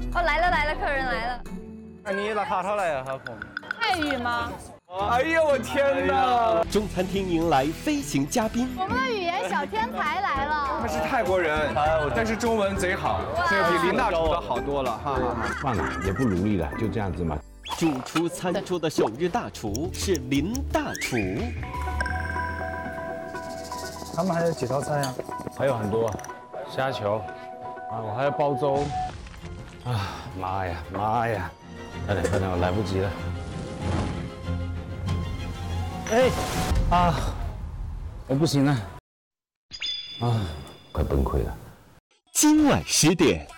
哦，来了，客人来了。 อันนี้ราคาเท่าไหร่อะครับผม泰语吗？ 哎呀，我天哪！ 中餐厅迎来飞行嘉宾， 我们的语言小天才来了。 他是泰国人，但是中文贼好，这个比林大厨的好多了，哈哈哈。 算了，也不努力了，就这样子嘛。 主厨餐桌的首日大厨是林大厨。 他们还有几道菜啊？ 还有很多虾球啊，我还要煲粥啊！妈呀，快点，我来不及了。哎，啊，我不行了，啊，快崩溃了。 今晚10点。